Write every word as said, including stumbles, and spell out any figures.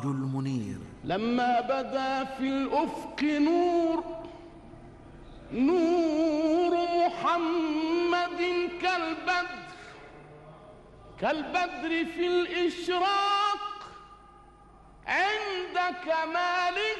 السراج المنير. لما بدا في الأفق نور نور محمد كالبدر كالبدر في الإشراق عند كمال